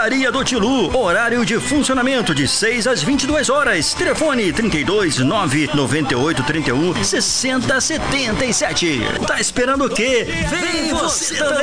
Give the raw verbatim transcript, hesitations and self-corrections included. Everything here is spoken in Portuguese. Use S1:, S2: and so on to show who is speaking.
S1: Padaria do Tilu. Horário de funcionamento de seis às vinte e duas horas. Telefone trinta e dois, nove noventa e oito, trinta e um, sessenta, setenta e sete. Tá esperando o quê? Vem você também!